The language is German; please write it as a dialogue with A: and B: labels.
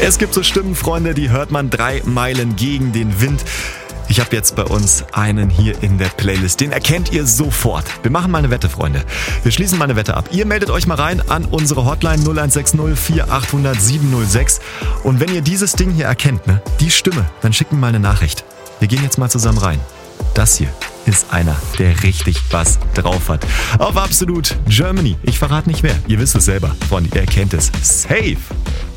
A: Es gibt so Stimmen, Freunde, die hört man 3 Meilen gegen den Wind. Ich habe jetzt bei uns einen hier in der Playlist. Den erkennt ihr sofort. Wir machen mal eine Wette, Freunde. Wir schließen mal eine Wette ab. Ihr meldet euch mal rein an unsere Hotline 0160 4800 706. Und wenn ihr dieses Ding hier erkennt, ne, die Stimme, dann schickt mir mal eine Nachricht. Wir gehen jetzt mal zusammen rein. Das hier ist einer, der richtig was drauf hat. Auf Absolut Germany. Ich verrate nicht wer. Ihr wisst es selber. Freunde, ihr erkennt es. Safe.